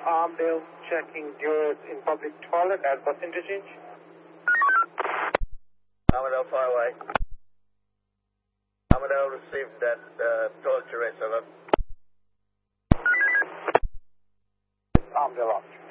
Armdale checking jurors in public toilet at bus interchange. Armadale Fireway. Armadale received that toilet arrest, over. Armdale officer.